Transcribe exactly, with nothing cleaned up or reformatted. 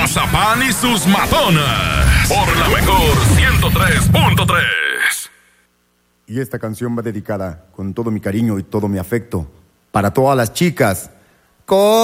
Mazapán y sus matonas. Por la mejor ciento tres punto tres. Y esta canción va dedicada con todo mi cariño y todo mi afecto para todas las chicas. ¡Con